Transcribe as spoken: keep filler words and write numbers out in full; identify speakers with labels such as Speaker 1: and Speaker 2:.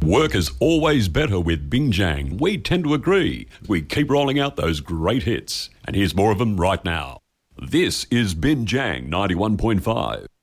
Speaker 1: Work is always better with Bingjang. We tend to agree. We keep rolling out those great hits. And here's more of them right now. This is Bingjang ninety-one point five.